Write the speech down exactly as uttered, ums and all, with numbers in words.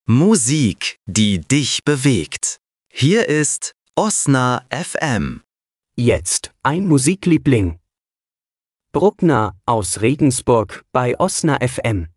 Musik, die dich bewegt. Hier ist Osna F M. Jetzt ein Musikliebling. Bruckner aus Regensburg bei Osna F M.